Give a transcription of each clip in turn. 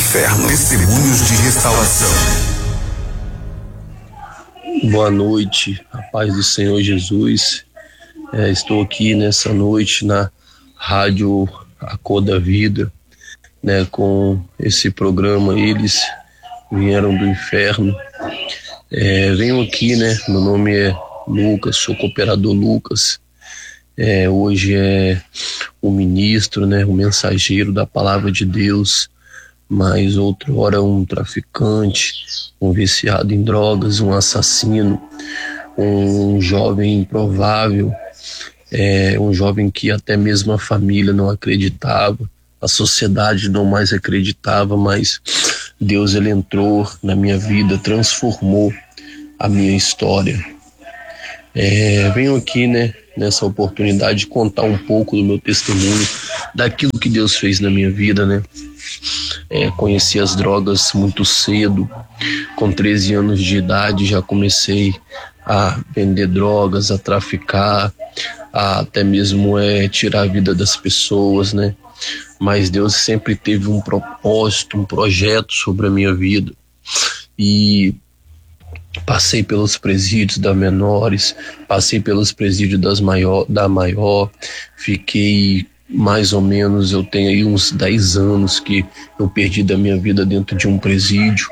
inferno. Testemunhos de restauração. Boa noite, a paz do Senhor Jesus. Estou aqui nessa noite na Rádio A Cor da Vida, com esse programa Eles Vieram do Inferno. Venho aqui, meu nome é Lucas, sou cooperador Lucas. Hoje é o ministro, o mensageiro da palavra de Deus, mas outrora um traficante, um viciado em drogas, um assassino, um jovem improvável, um jovem que até mesmo a família não acreditava, a sociedade não mais acreditava, mas Deus ele entrou na minha vida, transformou a minha história. Venho aqui, nessa oportunidade, contar um pouco do meu testemunho, daquilo que Deus fez na minha vida, Conheci as drogas muito cedo, com 13 anos de idade já comecei a vender drogas, a traficar, a até mesmo tirar a vida das pessoas, Mas Deus sempre teve um propósito, um projeto sobre a minha vida. E passei pelos presídios da Menores, passei pelos presídios da Maior, fiquei mais ou menos, eu tenho aí uns 10 anos que eu perdi da minha vida dentro de um presídio.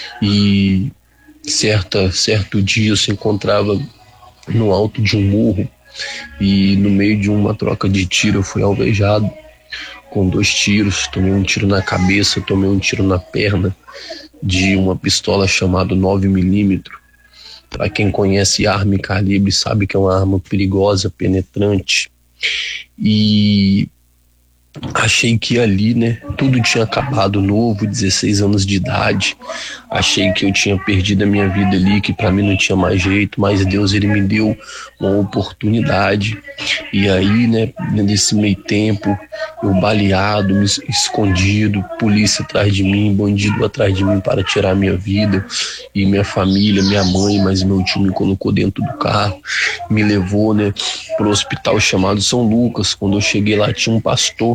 E certo dia eu se encontrava no alto de um morro e no meio de uma troca de tiro eu fui alvejado com 2 tiros, tomei um tiro na cabeça, tomei um tiro na perna de uma pistola chamada 9mm. Para quem conhece arma e calibre sabe que é uma arma perigosa, penetrante. E achei que ali, tudo tinha acabado novo, 16 anos de idade. Achei que eu tinha perdido a minha vida ali, que para mim não tinha mais jeito, mas Deus ele me deu uma oportunidade. E aí, nesse meio tempo, eu baleado, me escondido, polícia atrás de mim, bandido atrás de mim para tirar minha vida. E minha família, minha mãe, mas meu tio me colocou dentro do carro, me levou, para o hospital chamado São Lucas. Quando eu cheguei lá, tinha um pastor,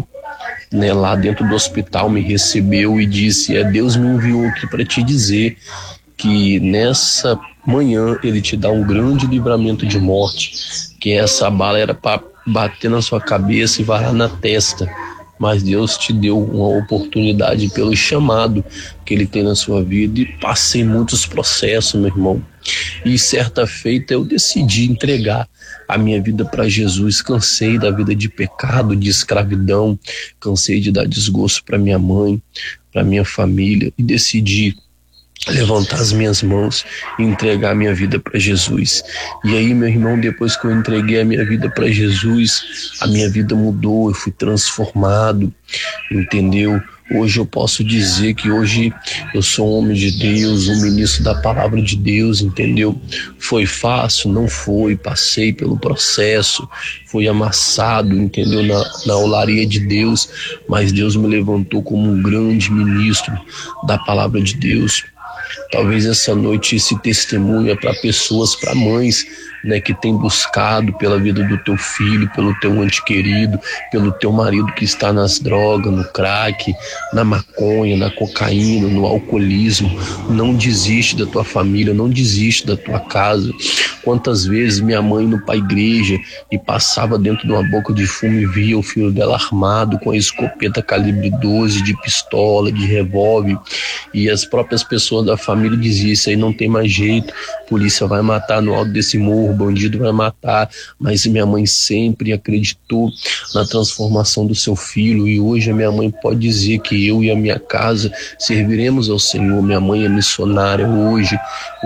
lá dentro do hospital, me recebeu e disse: Deus me enviou aqui para te dizer que nessa manhã ele te dá um grande livramento de morte, que essa bala era para bater na sua cabeça e varar na testa, mas Deus te deu uma oportunidade pelo chamado que ele tem na sua vida. E passei muitos processos, meu irmão, e certa feita eu decidi entregar a minha vida para Jesus. Cansei da vida de pecado, de escravidão, cansei de dar desgosto para minha mãe, para minha família, e decidi levantar as minhas mãos e entregar a minha vida para Jesus. E aí, meu irmão, depois que eu entreguei a minha vida para Jesus, a minha vida mudou, eu fui transformado, entendeu? Hoje eu posso dizer que hoje eu sou um homem de Deus, um ministro da palavra de Deus, entendeu? Foi fácil? Não foi. Passei pelo processo, fui amassado, entendeu? Na olaria de Deus, mas Deus me levantou como um grande ministro da palavra de Deus. Talvez essa noite esse testemunho é para pessoas, para mães, que tem buscado pela vida do teu filho, pelo teu ente querido, pelo teu marido que está nas drogas, no crack, na maconha, na cocaína, no alcoolismo. Não desiste da tua família, não desiste da tua casa. Quantas vezes minha mãe indo para a igreja e passava dentro de uma boca de fumo e via o filho dela armado com a escopeta calibre 12, de pistola, de revólver, e as próprias pessoas da família diziam: isso aí não tem mais jeito, polícia vai matar no alto desse morro, bandido vai matar. Mas minha mãe sempre acreditou na transformação do seu filho, e hoje a minha mãe pode dizer que eu e a minha casa serviremos ao Senhor. Minha mãe é missionária hoje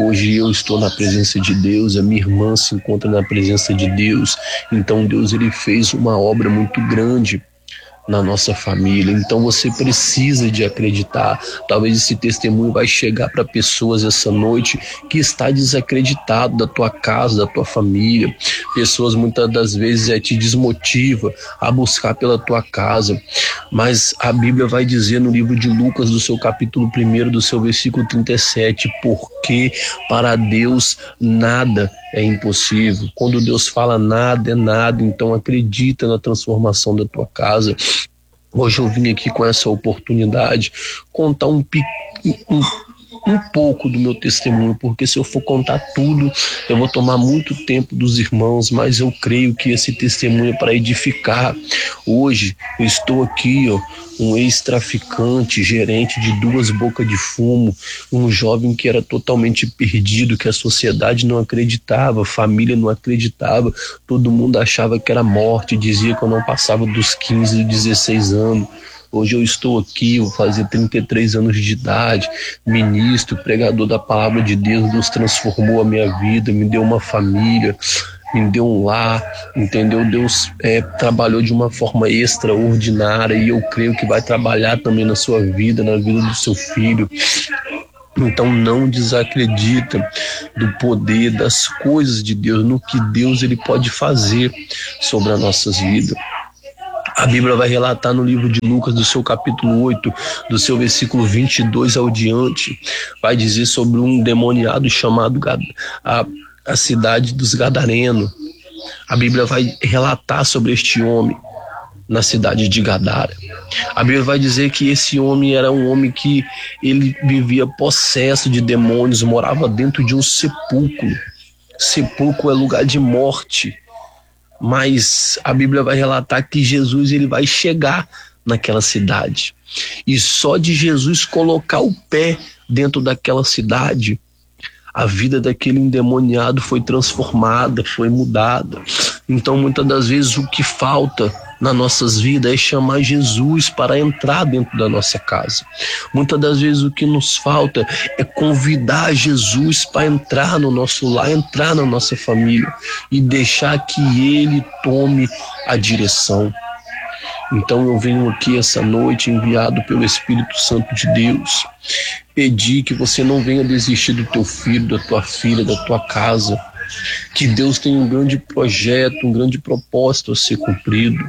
eu estou na presença de Deus, a minha irmã se encontra na presença de Deus. Então Deus ele fez uma obra muito grande na nossa família. Então você precisa de acreditar. Talvez esse testemunho vai chegar para pessoas essa noite que está desacreditado da tua casa, da tua família. Pessoas muitas das vezes te desmotiva a buscar pela tua casa, mas a Bíblia vai dizer no livro de Lucas, do seu capítulo 1, do seu versículo 37, porque para Deus nada é impossível. Quando Deus fala nada é nada, então acredita na transformação da tua casa. Hoje eu vim aqui com essa oportunidade contar um pouco do meu testemunho, porque se eu for contar tudo, eu vou tomar muito tempo dos irmãos, mas eu creio que esse testemunho é para edificar. Hoje eu estou aqui, um ex-traficante, gerente de 2 bocas de fumo, um jovem que era totalmente perdido, que a sociedade não acreditava, a família não acreditava, todo mundo achava que era morte, dizia que eu não passava dos 15, 16 anos. Hoje eu estou aqui, vou fazer 33 anos de idade, ministro, pregador da palavra de Deus. Deus transformou a minha vida, me deu uma família, me deu um lar, entendeu? Deus trabalhou de uma forma extraordinária e eu creio que vai trabalhar também na sua vida, na vida do seu filho. Então não desacredita do poder das coisas de Deus, no que Deus ele pode fazer sobre as nossas vidas. A Bíblia vai relatar no livro de Lucas, do seu capítulo 8, do seu versículo 22 ao diante, vai dizer sobre um endemoniado chamado a cidade dos Gadarenos. A Bíblia vai relatar sobre este homem na cidade de Gadara. A Bíblia vai dizer que esse homem era um homem que ele vivia possesso de demônios, morava dentro de um sepulcro. Sepulcro é lugar de morte. Mas a Bíblia vai relatar que Jesus ele vai chegar naquela cidade. E só de Jesus colocar o pé dentro daquela cidade, a vida daquele endemoniado foi transformada, foi mudada. Então, muitas das vezes, o que falta nas nossas vidas é chamar Jesus para entrar dentro da nossa casa. Muitas das vezes, o que nos falta é convidar Jesus para entrar no nosso lar, entrar na nossa família e deixar que Ele tome a direção. Então eu venho aqui essa noite, enviado pelo Espírito Santo de Deus, pedir que você não venha desistir do teu filho, da tua filha, da tua casa, que Deus tem um grande projeto, um grande propósito a ser cumprido.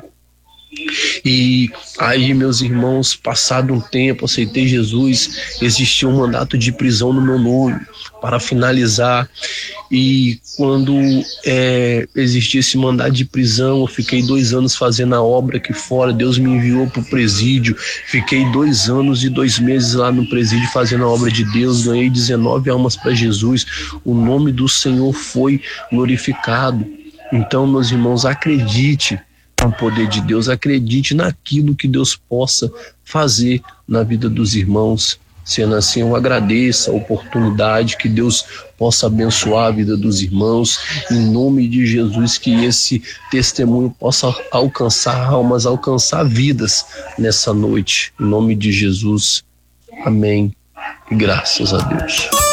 E aí, meus irmãos, passado um tempo, aceitei Jesus, existiu um mandato de prisão no meu nome, para finalizar. E quando existia esse mandato de prisão, eu fiquei 2 anos fazendo a obra aqui fora. Deus me enviou para o presídio, fiquei 2 anos e 2 meses lá no presídio fazendo a obra de Deus, ganhei 19 almas para Jesus, o nome do Senhor foi glorificado. Então, meus irmãos, acredite no poder de Deus, acredite naquilo que Deus possa fazer na vida dos irmãos. Sendo assim, eu agradeço a oportunidade, que Deus possa abençoar a vida dos irmãos, em nome de Jesus, que esse testemunho possa alcançar almas, alcançar vidas nessa noite, em nome de Jesus, amém, e graças a Deus.